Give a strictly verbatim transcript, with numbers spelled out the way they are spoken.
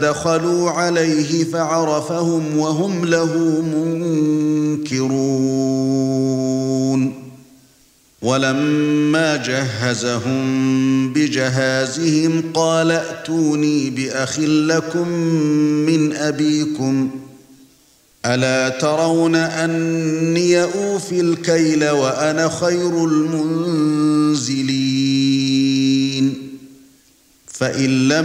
دخلوا عليه فعرفهم وهم له منكرون ولما جهزهم بجهازهم قال ائتوني بأخ لكم من أبيكم ألا ترون أني أوفي الكيل وأنا خير المنزلين فإن لم